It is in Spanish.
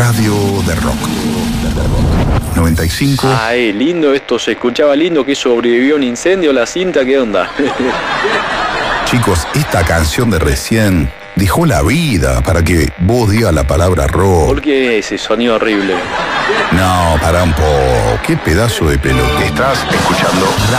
Radio de Rock 95. Ay, lindo esto, se escuchaba lindo, que sobrevivió un incendio la cinta, ¿qué onda? Chicos, esta canción de recién dejó la vida para que vos digas la palabra rock. ¿Por qué ese sonido horrible? No, para un poco. Qué pedazo de pelota. Estás escuchando